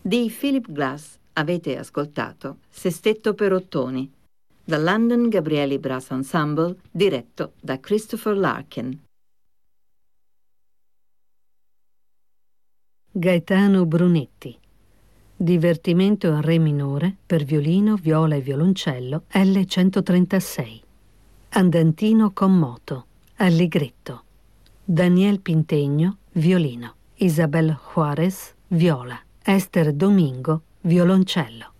Di Philip Glass avete ascoltato Sestetto per ottoni, dal London Gabrieli Brass Ensemble, diretto da Christopher Larkin. Gaetano Brunetti. Divertimento in re minore per violino, viola e violoncello L136. Andantino con moto, allegretto. Daniel Pintegno, violino. Isabel Juarez, viola. Esther Domingo, violoncello.